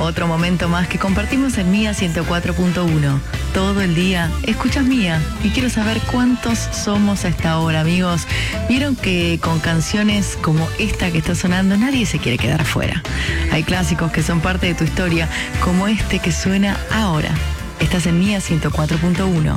Otro momento más que compartimos en Mía 104.1. Todo el día escuchas Mía y quiero saber cuántos somos a esta hora, amigos. Vieron que con canciones como esta que está sonando nadie se quiere quedar fuera. Hay clásicos que son parte de tu historia, como este que suena ahora. Estás en Mía 104.1.